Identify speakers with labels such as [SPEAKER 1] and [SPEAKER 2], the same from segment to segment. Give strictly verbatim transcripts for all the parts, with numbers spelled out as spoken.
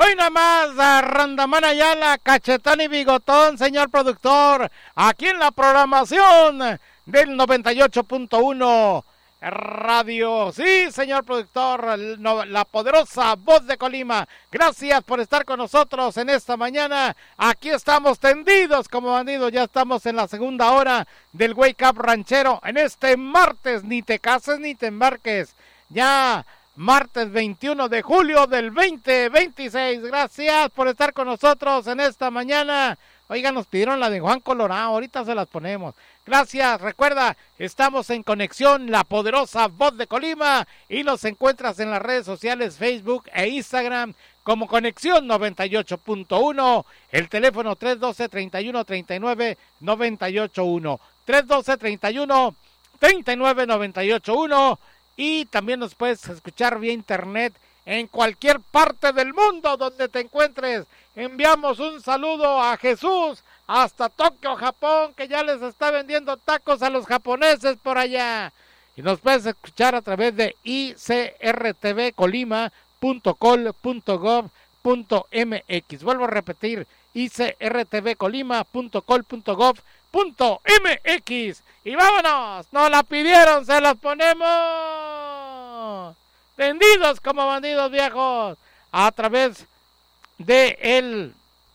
[SPEAKER 1] Hoy nada más, a Randamán Ayala, Cachetón y Bigotón, señor productor, aquí en la programación del noventa y ocho punto uno Radio. Sí, señor productor, la poderosa voz de Colima. Gracias por estar con nosotros en esta mañana. Aquí estamos tendidos como bandidos. Ya estamos en la segunda hora del Wake Up Ranchero. En este martes, ni te cases ni te embarques. Ya martes veintiuno de julio del veinte veintiséis. Gracias por estar con nosotros en esta mañana. Oigan, nos pidieron la de Juan Colorado, ahorita se las ponemos. Gracias, recuerda, estamos en conexión, la poderosa voz de Colima, y los encuentras en las redes sociales Facebook e Instagram como Conexión noventa y ocho punto uno, el teléfono tres uno dos, tres uno, tres nueve, nueve ocho uno, tres uno dos, tres uno, tres nueve, nueve ocho uno, y también nos puedes escuchar vía internet en cualquier parte del mundo donde te encuentres. Enviamos un saludo a Jesús hasta Tokio, Japón, que ya les está vendiendo tacos a los japoneses por allá. Y nos puedes escuchar a través de i c r t v colima punto col punto gov punto m x. Vuelvo a repetir, i c r t v colima punto col punto gov punto m x. Y vámonos, nos la pidieron, se las ponemos. Vendidos como bandidos viejos a través de el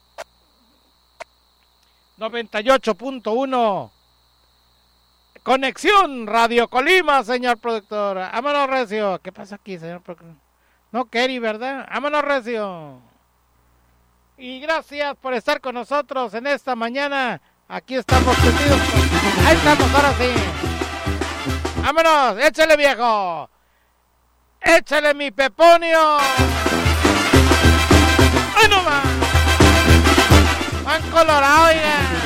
[SPEAKER 1] noventa y ocho punto uno Conexión Radio Colima, señor productor. Vámonos, recio. ¿Qué pasa aquí, señor productor? No, Kerry, ¿verdad? Vámonos, recio. Y gracias por estar con nosotros en esta mañana. Aquí estamos tendidos. Ahí estamos, ahora sí. Vámonos, échale, viejo. Échale, mi peponio. ¡Ay, no más! Juan Colorado, oiga.